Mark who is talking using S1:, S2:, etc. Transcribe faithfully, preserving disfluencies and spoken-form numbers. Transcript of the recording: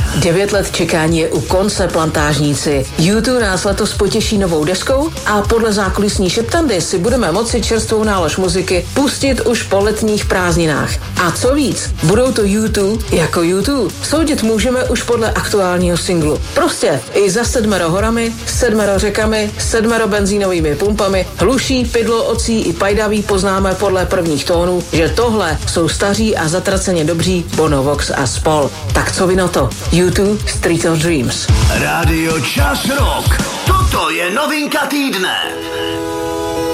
S1: Devět let čekání je u konce, plantážníci. U dva nás letos potěší novou deskou a podle zákulisní šeptandy si budeme moci čerstvou nálož muziky pustit už po letních prázdninách. A co víc, budou to U dva jako U dva. Soudit můžeme už podle aktuálního singlu. Prostě i za sedmero horami, sedmero řekami, sedmero benzínovými pumpami, hluší, pidlo, ocí i pajdaví poznáme podle prvních tónů, že tohle jsou staří a zatraceně dobří Bono, Vox a spol. Tak co vy na to? U dva Street of Dreams.
S2: Rádio Čas Rock. Toto je novinka týdne.